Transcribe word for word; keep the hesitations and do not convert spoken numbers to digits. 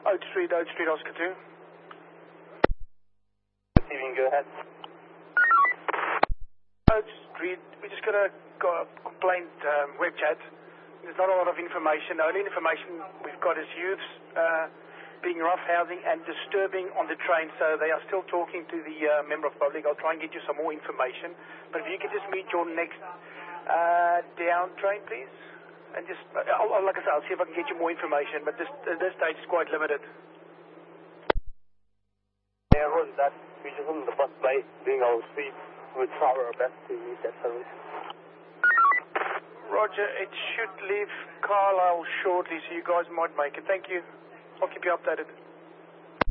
Oak Street, Oak Street, Oscar two. Receiving, go ahead. Oak Street, we just got a, got a complaint um, web chat. There's not a lot of information. The only information we've got is youths uh, being roughhousing and disturbing on the train, so they are still talking to the uh, member of public. I'll try and get you some more information. But if you could just meet your next uh, down train, please. And just, I'll, I'll, like I said, I'll see if I can get you more information, but this, at this stage is quite limited. Yeah, roger that. We're just on the bus bay, doing our speed. We'll try our best to use that service. Roger, it should leave Carlisle shortly, so you guys might make it. Thank you. I'll keep you updated.